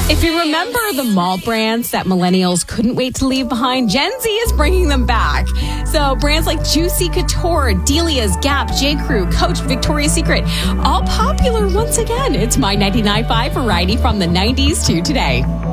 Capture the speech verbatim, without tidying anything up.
If you remember the mall brands that millennials couldn't wait to leave behind, Gen Z is bringing them back. So brands like Juicy Couture, Delia's, Gap, J. Crew, Coach, Victoria's Secret, all popular once again. It's My ninety-nine point five variety from the nineties to today.